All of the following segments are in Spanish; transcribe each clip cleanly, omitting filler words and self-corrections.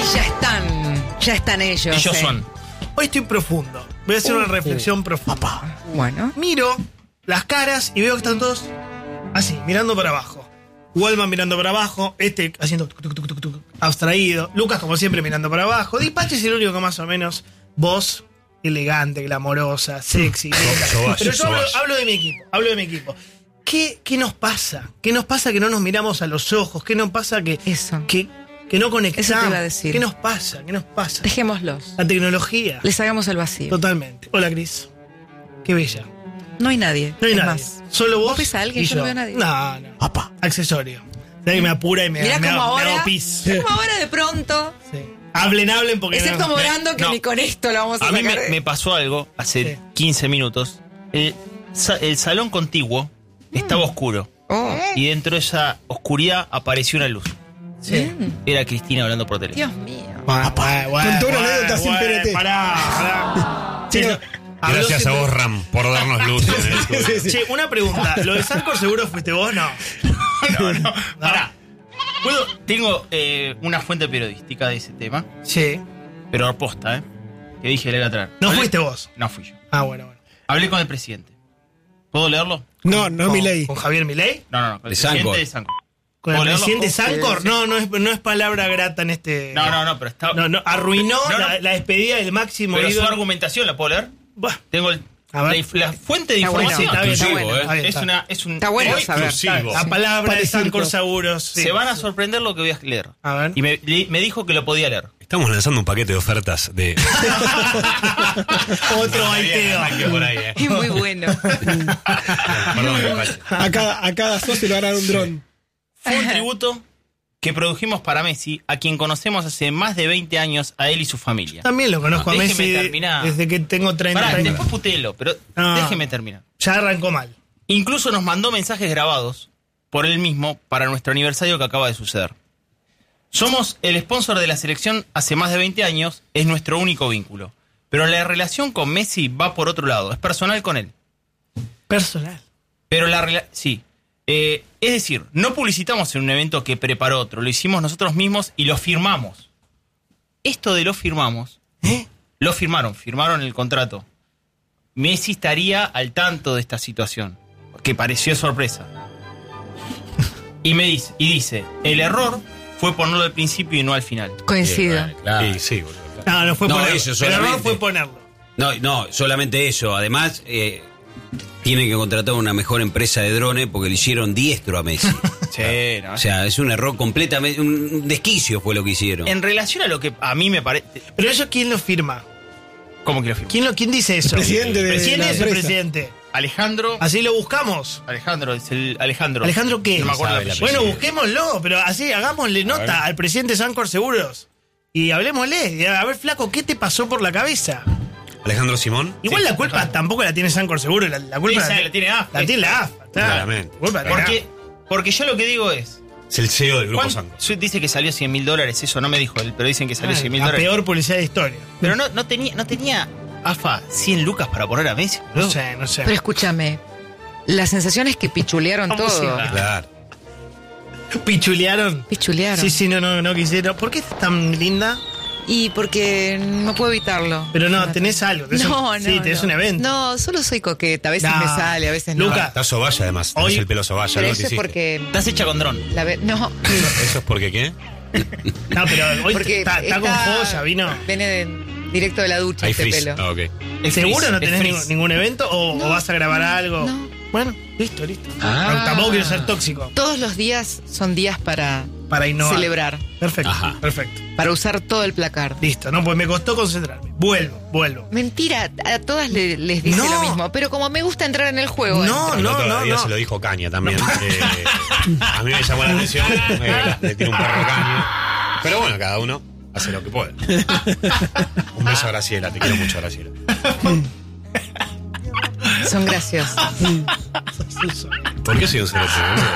Ya están ellos. Ellos son. Hoy estoy profundo. Voy a hacer una reflexión profunda. Bueno. Miro las caras y veo que están todos así, mirando para abajo. Wallman mirando para abajo, haciendo abstraído. Lucas, como siempre, mirando para abajo. Dipache es el único que más o menos voz elegante, glamorosa, sexy. Pero yo hablo de mi equipo. ¿Qué nos pasa? ¿Qué nos pasa que no nos miramos a los ojos? ¿Qué nos pasa que no conectamos? Eso te iba a decir. ¿Qué nos pasa? Dejémoslos. La tecnología. Les hagamos el vacío. Totalmente. Hola, Cris. Qué bella. No hay nadie. No hay Es nadie. más. Solo vos. ¿Vos ves a alguien? y Yo no veo a nadie. No. Accesorio. De ahí me apura y me Mirá como hago ahora. pis. Como ahora de pronto. Sí. Hablen porque Excepto no. Morando, que no. ni con esto lo vamos a A mí sacar. me pasó algo hace Sí. 15 minutos. El salón contiguo estaba oscuro. Oh. Y dentro de esa oscuridad apareció una luz. Sí. Era Cristina hablando por teléfono. Dios mío. Contó una anécdota sin PNT. Pará. Sí, no. Habló Gracias a sin- vos, Ram, por darnos luz en el estudio. Che, una pregunta. ¿Lo de Sancor seguro fuiste vos? No. No. Pará. Tengo una fuente periodística de ese tema, Sí. pero posta, que dije leer atrás. No fuiste vos. No fui yo. Bueno. Hablé con el presidente. ¿Puedo leerlo? No, Milei. ¿Con Javier Milei? No, con el De presidente Sancor. de Sancor. ¿Con el ¿Puedo leerlo? presidente Sancor? Sí. No es palabra grata en este. No, pero está. No, arruinó No. la despedida del máximo Pero su ídolo. argumentación, ¿la puedo leer? Bah, Tengo A ver. la fuente de Está bueno, información. está bien, está Inclusivo, bueno, está bien, está. Es un. Está bueno Hoy saber. Exclusivo. La palabra de Parecido. Sancor Seguros. Sí. Se van a sorprender lo que voy a leer. A ver. Y me dijo que lo podía leer. Estamos lanzando un paquete de ofertas de... Otro baiteo. por ahí, Es muy bueno. Perdón, Dipache. A cada socio le van a dar un dron. Fue un tributo que produjimos para Messi, a quien conocemos hace más de 20 años, a él y su familia. También lo conozco a Déjeme Messi terminar. desde que tengo 30 Pará, años. después putelo, pero No. déjeme terminar. Ya arrancó mal. Incluso nos mandó mensajes grabados por él mismo para nuestro aniversario que acaba de suceder. Somos el sponsor de la selección hace más de 20 años, es nuestro único vínculo. Pero la relación con Messi va por otro lado, es personal con él. Personal. Pero sí. Es decir, no publicitamos en un evento que preparó otro, lo hicimos nosotros mismos y lo firmamos. Esto de lo firmamos, lo firmaron el contrato. Messi estaría al tanto de esta situación, que pareció sorpresa. Y dice, el error fue ponerlo al principio y no al final. Coincido. Claro. Sí, sí, boludo. No fue No, ponerlo. eso El error solamente. fue ponerlo. No, solamente eso. Además, tiene que contratar una mejor empresa de drones porque le hicieron diestro a Messi. Sí, no. O sea, es un error completamente, un desquicio fue lo que hicieron. En relación a lo que a mí me parece... Pero eso, ¿quién lo firma? ¿Cómo que lo firmó? ¿Quién dice eso? El presidente de ¿Quién la es el empresa. presidente? Alejandro... Así lo buscamos. Es el Alejandro. ¿Alejandro qué? No me acuerdo Sabe el la apellido. Bueno, busquémoslo, pero así hagámosle nota al presidente Sancor Seguros. Y hablemosle. Y a ver, flaco, ¿qué te pasó por la cabeza? Alejandro Simón. Igual la culpa tampoco la tiene Sancor Seguros. La culpa Sí, la tiene AFA. La tiene la AFA. está. Claramente. La culpa la tiene Porque yo lo que digo es... Es el CEO del grupo Juan Sancor. dice que salió $100,000, eso no me dijo él, pero dicen que salió AFA. $100,000. La peor publicidad de historia. Pero no tenía AFA 100 lucas para poner a Messi. No sé. Pero escúchame, la sensación es que pichulearon Vamos todo. a- Claro. ¿Pichulearon? Pichulearon. Sí, no quisieron. ¿Por qué es tan linda? Y porque no puedo evitarlo. Pero no, tenés algo. Tenés sí, tenés un evento. No, solo soy coqueta. A veces No. me sale, a veces no. Luca. Estás Soballa, además. Hoy- Tenés el pelo Soballa. Pero ¿no? eso Te es hiciste. porque... Estás hecha con dron. No, ¿Eso es porque qué? No, pero hoy porque está con joya, vino. Viene directo de la ducha Hay este frizz. pelo. Ah, ok. Es ¿Seguro frizz, no es tenés frizz. ningún evento? ¿O vas a grabar algo? No. Bueno, listo. No, tampoco quiero ser tóxico. Todos los días son días para Innovar. celebrar, Perfecto, Ajá. perfecto. para usar todo el placar. Listo, no, pues me costó concentrarme. Vuelvo. Mentira, a todas les dice No. lo mismo, pero como me gusta entrar en el juego. No, El otro día no. se lo dijo Caña también. A mí me llamó la atención. Le tiro un perro a Caña. Pero bueno, cada uno hace lo que puede. Un beso a Graciela. Te quiero mucho, Graciela. Son graciosos. ¿Por qué soy un cerote,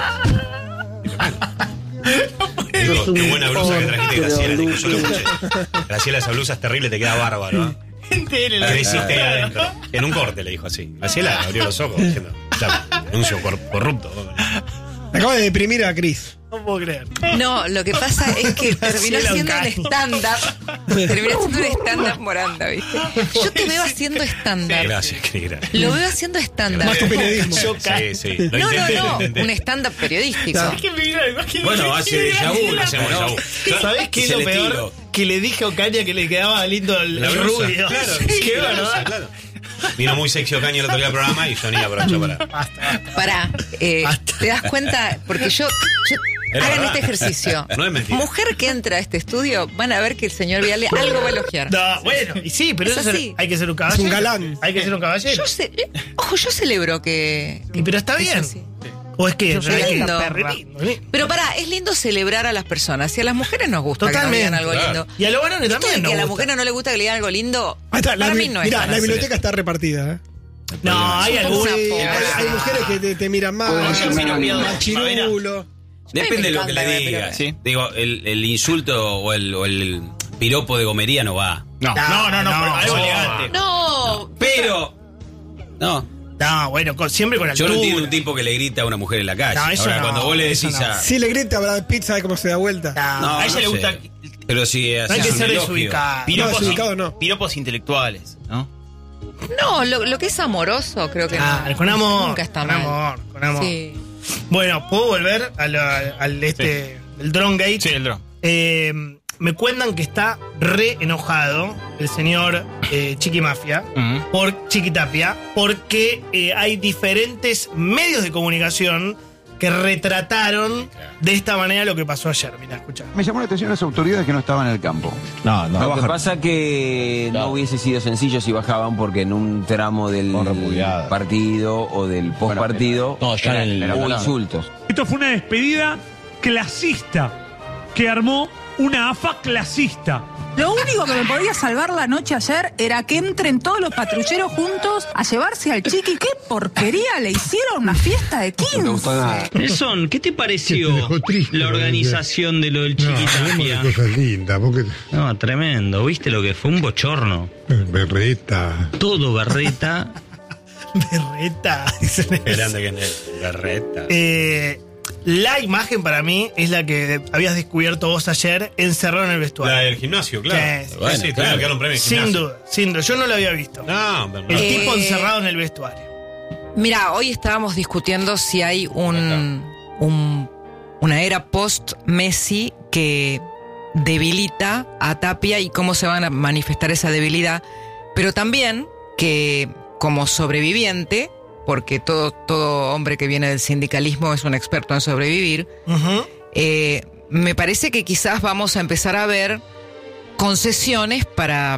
boludo? Qué buena blusa que trajiste, Graciela. Dijo, yo lo escuché. Graciela, esa blusa es terrible, te queda bárbaro. ¿No? Creciste ahí adentro. En un corte le dijo así. Graciela abrió los ojos diciendo, ya, denuncio corrupto. Acabo de deprimir a Cris. No puedo creer. No, lo que pasa es que terminó Cielo, haciendo un Cani. stand-up. Terminó haciendo un stand-up Moranda, ¿viste? Yo te veo haciendo stand-up. Gracias, Cris, gracias. Lo veo haciendo stand-up. Más tu periodismo. Sí, sí. Lo No, intenté. un stand-up periodístico. Claro. ¿Qué me vino a imaginar? Bueno, hace déjà vu, Hacemos ¿no? déjà vu. ¿Sabés qué es Se lo le peor? tiro. Que le dije a Ocaña que le quedaba lindo el La blusa. rubio. Claro, Sí, sí, la bueno. blusa, claro. Vino muy sexy Ocaña el otro día al programa y Johnny aprovechó para. Pará, Basta. ¿te das cuenta? Porque yo Era hagan verdad. este ejercicio. No es mentira. Mujer que entra a este estudio, van a ver que el señor Viale algo va a elogiar. No, bueno, y sí, pero Es eso así. hay que ser un caballero. Es un galán. Hay que ser un caballero. Yo celebro que. Y pero está que sea bien. así. O es que Yo soy lindo. perra. lindo. Pero pará, es lindo celebrar a las personas. Si a las mujeres nos gusta que Totalmente, nos digan algo claro. lindo. Y a los varones Esto de también. que a nos las gusta. mujeres no les gusta que le digan algo lindo, Ahí está, para mí no es mirá, tan la así. biblioteca está repartida. No, hay Somos algunos. una Hay, poca. hay mujeres que te miran mal, machirulo. Depende de lo que me le encanta, digas. pero- Sí. Digo, el insulto o el piropo de gomería no va. No, no, algo no. elegante. No, Pero. No. No, bueno, siempre con Yo altura. no entiendo un tipo que le grita a una mujer en la calle. No, eso Ahora, no, cuando vos le eso decís no. a. Si le grita a Brad Pitt, ¿sabe cómo se da vuelta? No, A ella le no gusta sé. Pero si no hay haces que un ser elogio. desubicado. piropos, desubicado no. piropos intelectuales, ¿no? no, lo que es amoroso creo que Ah, no. con amor. Nunca está con mal. amor, con amor. Sí. Bueno, ¿puedo volver al el Drone Gate? Sí, el dron. Me cuentan que está re enojado el señor Chiqui Mafia Ujú. por Chiquitapia, porque hay diferentes medios de comunicación que retrataron de esta manera lo que pasó ayer. Mira, escucha. Me llamó la atención las autoridades que no estaban en el campo. Lo que pasa que no hubiese sido sencillo si bajaban porque en un tramo del partido o del post partido hubo insultos. Esto fue una despedida clasista que armó una AFA clasista. Lo único que me podía salvar la noche ayer era que entren todos los patrulleros juntos a llevarse al Chiqui. ¡Qué porquería! Le hicieron una fiesta de 15. Nelson, ¿qué te pareció la organización de lo del Chiquitapia? Cosas lindas, porque No, tremendo. ¿Viste lo que fue? Un bochorno. berreta. Todo berreta. Berreta. Qué grande que es Berreta. La imagen para mí es la que habías descubierto vos ayer encerrado en el vestuario. La del gimnasio, claro. Sí, Bueno, sí, claro. tuvieron que dar un premio en Sin gimnasio. duda, sin duda. Yo no lo había visto. No, pero no. El tipo encerrado en el vestuario. Mira, hoy estábamos discutiendo si hay una era post-Messi que debilita a Tapia y cómo se va a manifestar esa debilidad, pero también que como sobreviviente, porque todo hombre que viene del sindicalismo es un experto en sobrevivir, Ujú. me parece que quizás vamos a empezar a ver concesiones para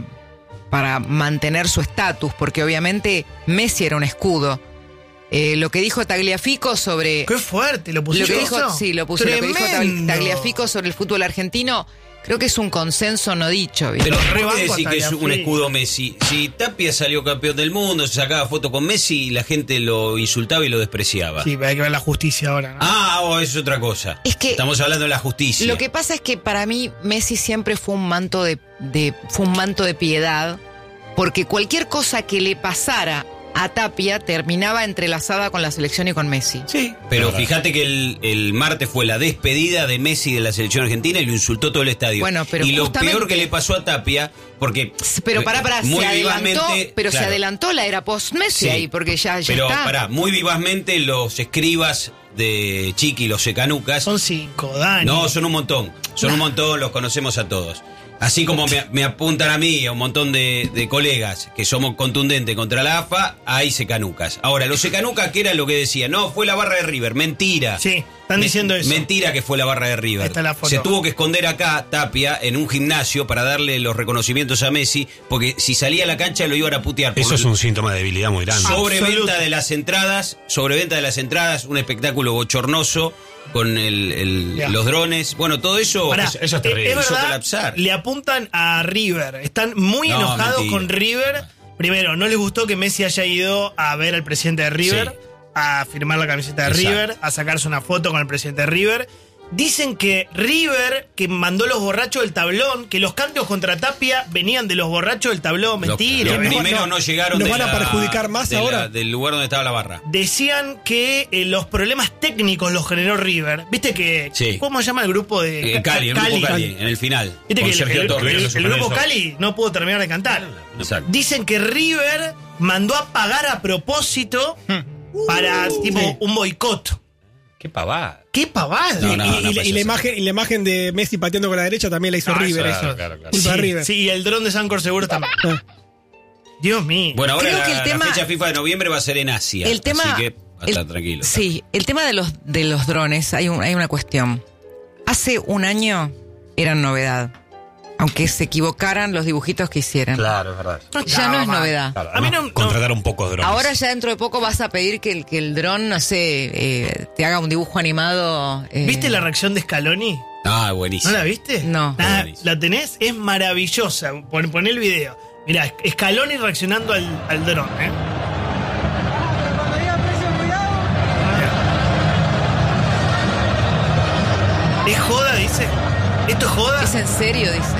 mantener su estatus, porque obviamente Messi era un escudo. Lo que dijo Tagliafico sobre... Qué fuerte, lo Lo pusiste que dijo, eso. sí, lo puse. Lo que dijo Tremendo. Tagliafico sobre el fútbol argentino, creo que es un consenso no dicho. ¿viste? Pero ¿por rebanco qué decir a que es un Tagliafico. escudo Messi? Si Tapia salió campeón del mundo, se sacaba foto con Messi y la gente lo insultaba y lo despreciaba. Sí, pero hay que ver la justicia ahora, ¿no? Ah, eso es otra cosa. Es que Estamos hablando de la justicia. Lo que pasa es que para mí Messi siempre fue un manto fue un manto de piedad, porque cualquier cosa que le pasara a Tapia terminaba entrelazada con la selección y con Messi. Sí, pero fíjate que el martes fue la despedida de Messi de la selección argentina y lo insultó todo el estadio. Bueno, pero y lo justamente- peor que le pasó a Tapia, porque Pero pará, muy se adelantó, vivazmente, pero se claro. adelantó la era post-Messi Sí. ahí, porque ya Pero está. pará, muy vivazmente los escribas de Chiqui, los secanucas. Son 5, Dani. No, son un montón. Son un montón, los conocemos a todos. Así como me apuntan a mí y a un montón de colegas que somos contundentes contra la AFA, hay secanucas. Ahora, los secanucas, ¿qué era lo que decían? No, fue la barra de River. Mentira. Sí, están diciendo eso. Mentira que fue la barra de River. Ahí está la foto. Se tuvo que esconder acá, Tapia, en un gimnasio para darle los reconocimientos a Messi, porque si salía a la cancha lo iban a putear. Eso Por- es un síntoma de debilidad muy grande. Sobreventa Absoluto. de las entradas, un espectáculo bochornoso con Ya. los drones. Bueno, todo eso Pará, eso es terrible. es hizo verdad, colapsar. le apuntan a River. Están muy No, enojados mentira. con River. Primero, no les gustó que Messi haya ido a ver al presidente de River, Sí. a firmar la camiseta de Exacto. River, a sacarse una foto con el presidente de River. Dicen que River, que mandó los borrachos del tablón, que los cambios contra Tapia venían de los borrachos del tablón. Mentira. Los primeros no llegaron ¿Nos van a perjudicar más ahora? Del lugar donde estaba la barra. Decían que los problemas técnicos los generó River. Viste que... Sí. ¿Cómo se llama el grupo de Cali, el grupo Cali, en el final. Viste con que Sergio Torres. el grupo Cali no pudo terminar de cantar. Exacto. Dicen que River mandó a pagar a propósito para tipo un boicot. Qué pavada. ¡Qué pavada! Y la imagen de Messi pateando con la derecha también la hizo River. Claro. Culpa de River. Sí, y el dron de Sancor seguro también. Dios mío. Bueno, ahora Creo que la fecha FIFA de noviembre va a ser en Asia. El tema, así que hasta tranquilo. Sí, el tema de los drones, hay una cuestión. Hace un año eran novedad. Aunque se equivocaran los dibujitos que hicieran. Claro, es verdad. Ya no es novedad. Claro, A mí no- contratar un poco de drones. Ahora ya dentro de poco vas a pedir que el dron, no sé, te haga un dibujo animado. ¿Viste la reacción de Scaloni? Ah, buenísimo. ¿No la viste? No. ¿La tenés? Es maravillosa. Poné el video. Mirá, Scaloni reaccionando al dron, ¿eh? ¿Es joda, dice? ¿Esto es joda? ¿Es en serio? Dice.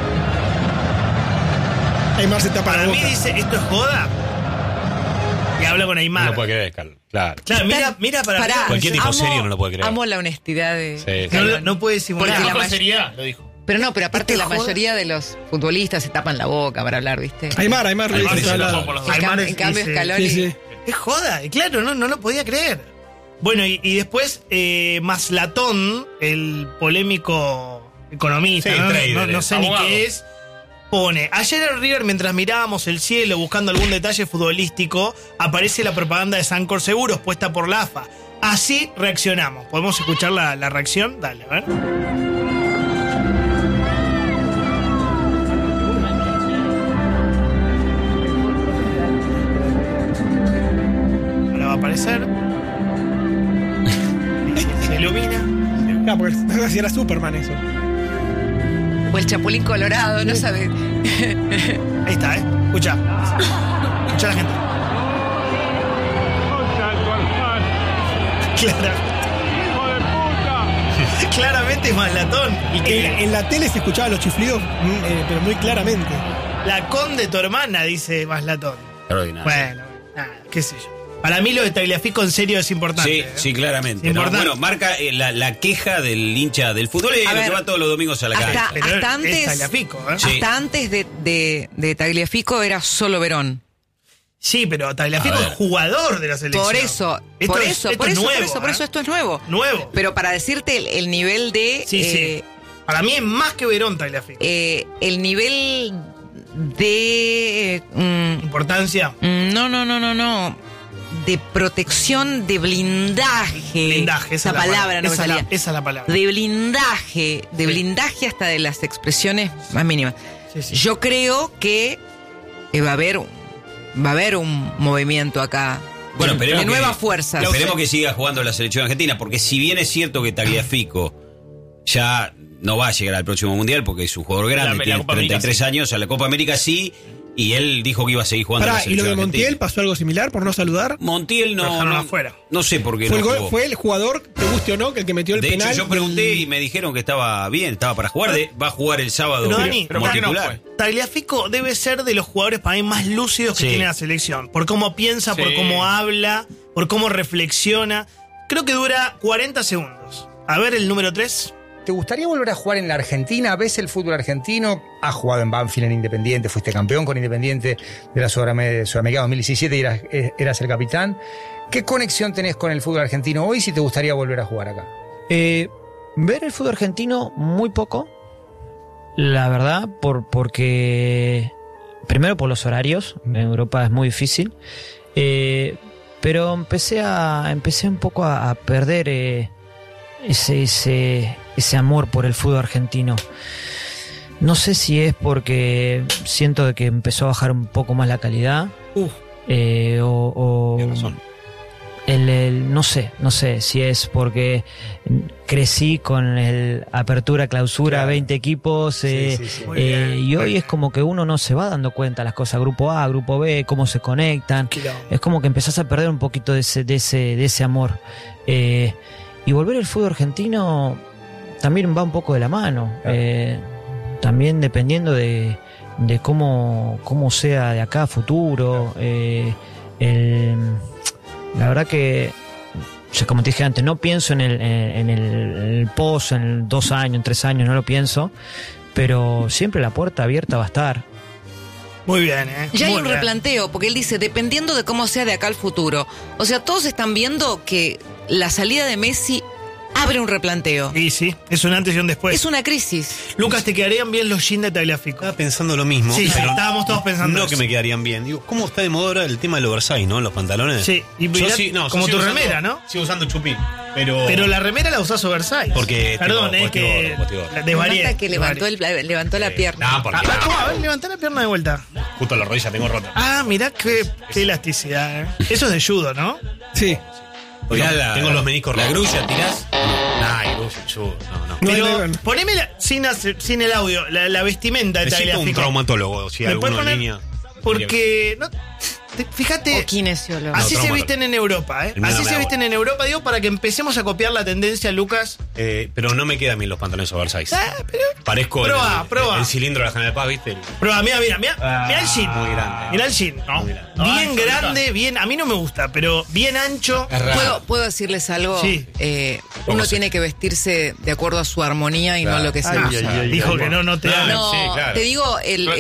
Aymar se tapa Para la mí boca. dice, ¿esto es joda? Y habla con No Aymar. lo puede creer, Carlos. Claro. Claro, mira para Pará, acá. Cualquier tipo amo- serio no lo puede creer. Amo la honestidad de. Sí. No puede simular. Porque La la grosería, lo dijo. Pero no, pero aparte ¿Esto la es joda? mayoría de los futbolistas se tapan la boca para hablar, ¿viste? Aymar lo Aymar dice. se al tapó lado. por los En, Aymar en cambio, dice- Scaloni. Sí. Es joda, y claro, no lo podía creer. Bueno, y después Maslatón, el polémico economista, Sí, ¿no? trader, No sé ni abogado. qué es, pone, ayer en River mientras mirábamos el cielo buscando algún detalle futbolístico, aparece la propaganda de Sancor Seguros puesta por la AFA. Así reaccionamos. ¿Podemos escuchar la reacción? Dale, a ver. Ahora va a aparecer. Se ilumina. Ah, porque así era Superman eso. O el Chapulín Colorado, no sabe. Ahí está, ¿eh? Escucha. Escucha a la gente. Claramente es Maslatón. Y que en la tele se escuchaban los chiflidos, pero muy claramente. La conde tu hermana, dice Maslatón. Extraordinario. Bueno, nada, qué sé yo. Para mí lo de Tagliafico en serio es importante. Sí, ¿eh? sí, claramente. Es ¿no? importante. Bueno, marca la queja del hincha del fútbol A que ver, va todos los domingos a la calle. Pero Hasta es antes. Tagliafico, ¿eh? Sí. Hasta antes de Tagliafico era solo Verón. Sí, pero Tagliafico A es ver. jugador de la selección. Por eso, Esto por es- eso, esto por es eso, nuevo, por eso ¿eh? esto es nuevo. Nuevo. Pero para decirte el nivel de. Sí, sí. Para mí es más que Verón Tagliafico. El nivel de. Importancia. No. De protección, de blindaje. Blindaje, esa palabra no me esa es la- salía. esa es la palabra. De blindaje hasta de las expresiones más mínimas. Sí, sí. Yo creo que va a haber un movimiento acá. Bueno, de esperemos nuevas que, fuerzas. Esperemos que siga jugando la selección argentina, porque si bien es cierto que Tagliafico ya no va a llegar al próximo mundial, porque es un jugador grande, La tiene Copa América 33 sí. años, a la Copa América sí, y él dijo que iba a seguir jugando en la Pará, ¿y lo selección de Montiel argentina. pasó algo similar por no saludar? Montiel Lo no, dejaron no, afuera. no sé por qué Fue, no el, jugó. fue el jugador, te guste o no, que el que metió el De penal. hecho, yo pregunté y me dijeron que estaba bien, estaba para jugar. Va a jugar el sábado Pero, Dani, como ¿por qué no titular. fue? Tagliafico debe ser de los jugadores para mí más lúcidos que Sí. tiene la selección. Por cómo piensa, por Sí. cómo habla, por cómo reflexiona. Creo que dura 40 segundos. A ver el número 3. ¿Te gustaría volver a jugar en la Argentina? ¿Ves el fútbol argentino? Has jugado en Banfield, en Independiente, fuiste campeón con Independiente de la Sudamericana 2017 y eras el capitán. ¿Qué conexión tenés con el fútbol argentino hoy si te gustaría volver a jugar acá? Ver el fútbol argentino muy poco, la verdad, porque primero por los horarios, en Europa es muy difícil, pero empecé un poco a perder ese amor por el fútbol argentino. No sé si es porque siento de que empezó a bajar un poco más la calidad o Tienes razón. no sé si es porque crecí con el apertura, clausura, Claro. 20 equipos Sí. Muy bien. y hoy es como que uno no se va dando cuenta de las cosas, grupo A, grupo B, cómo se conectan. Es como que empezás a perder un poquito de ese amor. Y volver al fútbol argentino también va un poco de la mano. También dependiendo de cómo sea de acá a futuro. La verdad que, como te dije antes, no pienso en el post, en 2 años, en 3 años, no lo pienso, pero siempre la puerta abierta va a estar. Muy bien, Ya hay Muy un bien. replanteo, porque él dice, dependiendo de cómo sea de acá al futuro. O sea, todos están viendo que la salida de Messi abre un replanteo. Y sí, es un antes y un después. Es una crisis. Lucas, ¿te quedarían bien los jeans de Tagliafico? Estaba pensando lo mismo. Sí, pero estábamos todos pensando no eso. que me quedarían bien. Digo, ¿cómo está de moda ahora el tema del oversize, no? Los pantalones. Sí, y Yo mirá, sí, no, como yo sigo tu usando- remera, ¿no? Sigo usando chupín. Pero la remera la usás oversize. Porque Perdón, tengo es que postigor. Me desvarié. encanta que levantó la pierna. No, porque ¿Cómo? A ver, levantá la pierna de vuelta. justo la rodilla tengo rota. Ah, mirá qué elasticidad, Eso es de judo, ¿no? Sí. Tengo los meniscos ¿La rotos. grulla tirás? Nah, grulla, yo, no. Pero poneme sin el audio, la vestimenta de Necesito un Tagliafico. traumatólogo, si ¿Me alguno puedes en poner? línea. Porque, fíjate, O kinesiólogo. así No, se traumatólogo. visten en Europa, El mío Así no me se da visten en Europa, digo, para que empecemos a copiar la tendencia, Lucas. Pero no me quedan bien los pantalones oversize. Pero Parezco Probá. el cilindro de la General Paz, ¿viste? Prueba, mira el jean. Muy grande. Mirá el jean. Bien grande, bien, a mí no me gusta, pero bien ancho. ¿Puedo decirles algo? Sí. Uno tiene que vestirse de acuerdo a su armonía y no a lo que se Ay, usa. dijo que no te da. No, Sí, claro. te digo,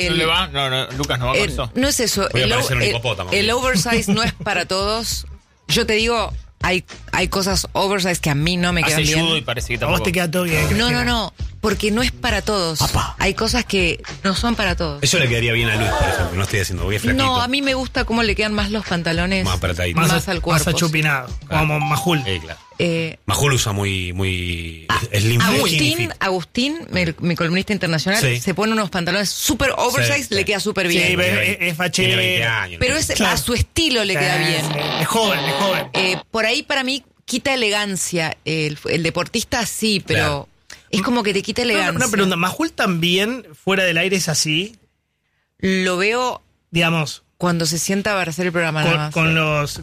Lucas no va con eso. no es eso. Voy a parecer un hipopótamo. El oversize no es para todos. Yo te digo, hay cosas oversize que a mí no me quedan Hace judo y bien. parece que A tampoco. vos te queda todo bien. No, porque no es para todos. Hay cosas que no son para todos. Eso le quedaría bien a Luis, por ejemplo. No estoy haciendo, voy flaquito. No, a mí me gusta cómo le quedan más los pantalones. Más apretadito. Más al cuerpo. Más achupinado, como Majul. Claro. Eh, Majul usa muy slim skinny fit. Agustín, mi columnista internacional, Sí. se pone unos pantalones super oversize, Sí. le queda súper Sí, bien. pero es Tiene 20 fachero. años. Pero a su estilo le queda bien. Es joven, es joven. Por ahí para mí quita elegancia. El deportista sí, pero es como que te quita elegancia. Una pregunta, ¿Majul también fuera del aire es así? Lo veo, Digamos, cuando se sienta para hacer el programa nada más. con los...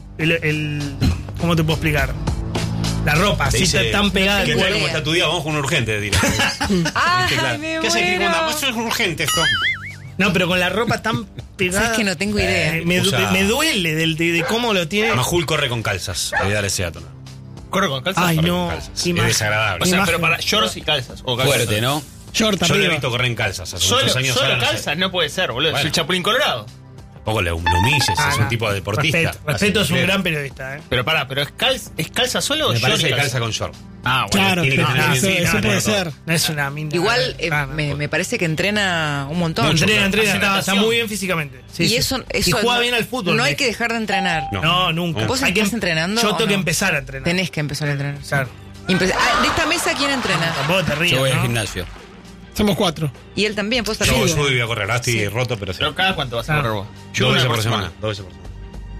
¿Cómo te puedo explicar? La ropa, Te así dice, tan pegada ¿Qué al tal cuerpo. cómo está tu día? Vamos con un urgente, dirá. ¡Ay, Claro. me ¿Qué haces, muero! Grigunda? Eso es urgente esto. No, pero con la ropa tan pegada... Sabes que no tengo idea. Me duele de cómo lo tiene. Majul corre con calzas. Voy a dar ese dato. ¿Corre con calzas? Ay, Corre no. con calzas. qué Es imagen. desagradable. O sea, Imagen. pero para shorts y calzas. O calzas. Fuerte, ¿no? Short Yo lo he arriba. visto correr en calzas. Hace muchos años Solo ahora no sé. calzas no puede ser, boludo. Bueno. Es el Chapulín Colorado. Tampoco lo humilles, es un tipo de deportista. Respeto, es un Así. gran periodista, Pero ¿pero es calza solo o Me short parece y que calza con short. Ah, bueno. Claro, tiene que tener bien- eso no, puede no, ser. No es una mina. Igual me parece que entrena un montón. Entrena, Hace está natación. muy bien físicamente. Sí, y sí. eso y juega bien al fútbol. No hay que dejar de entrenar. No, nunca. ¿Vos Hay estás que- entrenando? Yo o tengo que no? empezar a entrenar. Tenés que empezar a entrenar. Claro. De esta mesa, ¿quién entrena? Tampoco te rías, Yo voy al ¿no? gimnasio. Somos 4. Y él también, ¿puedo estar Yo bien? subo y voy a correr. Ahora estoy roto, pero sí. Pero cada cuánto vas a correr vos. 2 veces una por semana. 2 veces por semana.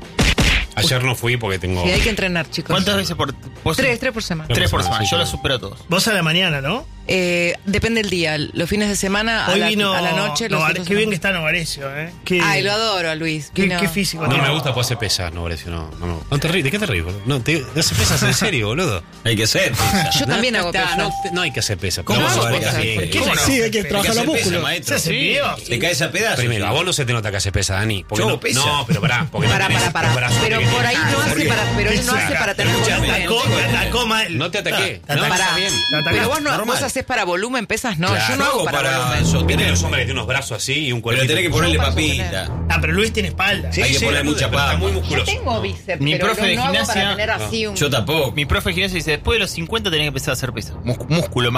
Ayer no fui porque tengo. Sí, hay que entrenar, chicos. ¿Cuántas veces por Tres por semana. 3 por Sí, semana. sí, Yo sí. lo supero a todos. Vos a la mañana, ¿no? Depende del día. Los fines de semana, Hoy a vino. la noche. Los otros qué bien no. que está Novarecio, ¿eh? Qué, Ay, lo adoro a Luis. qué, Vino- qué físico. No tiene. me gusta, pues hace pesas, no, Grecio, no. No te ríes, ¿de qué te ríes, boludo? No, te hace pesas en serio, boludo. Hay que ser. Yo también no, hago está, pesas. no hay que hacer pesas. ¿Cómo pero hago vos pesas? haces ¿Por bien. qué ¿Cómo no? Sí, hay que Hay que trabajar los hacer pesa, músculos. maestro. ¿Se hace video? Te caes a pedazos. Primero, a vos no se te nota que hace pesas, Dani. Porque Yo, no, pesa. no, pero pará. Porque Para. no tenés los brazos Pero pequeños. por ahí no hace para. Pero él no hace para tener Escúchame, volumen. Me atacó mal. No te ataqué. Te No, atacó. Pará. está bien. Te atacó. Pero vos no, Normal. vos haces para volumen, pesas, no. Claro. Yo no hago para volumen. ¿Viste sostener. los hombres que tienen unos brazos así y un cuerpo? Pero tenés que ponerle Yo para papita. Ah, pero Luis tiene espalda. Hay que poner mucha Está muy papa. musculoso. Tengo bíceps, Mi pero profe de no hago gimnasia- para tener así un... Yo tampoco. Mi profe de gimnasia dice, después de los 50 tenés que empezar a hacer pesas. Músculo